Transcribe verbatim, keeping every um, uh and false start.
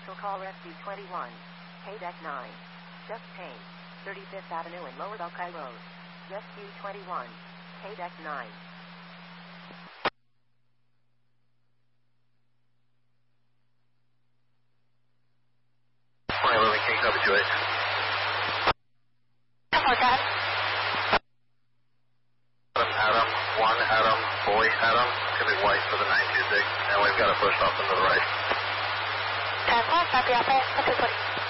Commercial call Rescue twenty-one. K deck nine. Just change. thirty-fifth Avenue and Lower Belkai Road. Rescue twenty-one. K deck nine. twenty eleven King W H. Forecast. Adam, Adam, one Adam, boy Adam. It's going to be white for the nine two six, and we've got a push off into the right. ten four, copy, Alpha,